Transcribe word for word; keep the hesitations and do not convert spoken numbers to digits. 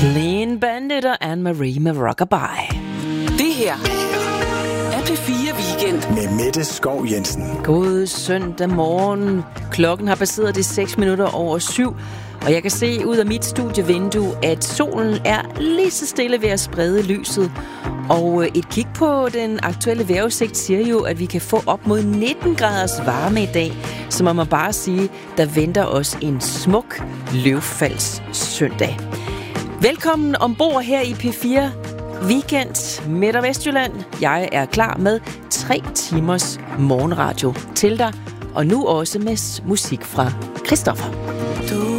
Clean Bandit og Anne-Marie med Rockabye. Det her er P fire Weekend med Mette Skov Jensen. God søndag morgen. Klokken har passeret de seks minutter over syv, og jeg kan se ud af mit studievindue, at solen er lige så stille ved at sprede lyset. Og et kig på den aktuelle vejrudsigt siger jo, at vi kan få op mod nitten graders varme i dag. Så må man bare sige, der venter os en smuk løvfalds søndag. Velkommen ombord her i P fire Weekend Midt- og Vestjylland. Jeg er klar med tre timers morgenradio til dig, og nu også med musik fra Christoffer. Du